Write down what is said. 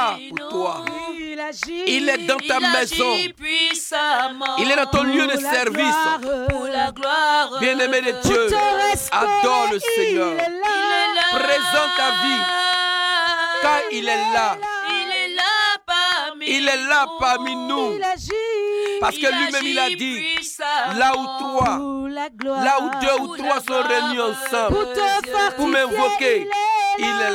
là pour toi. Il est dans ta maison. Il est dans ton lieu de service. Bien-aimé de Dieu, adore le Seigneur. Présente ta vie. Car il est là. Il est là parmi nous. Parce que lui-même il a dit, là où deux ou trois sont réunis ensemble pour m'invoquer, il est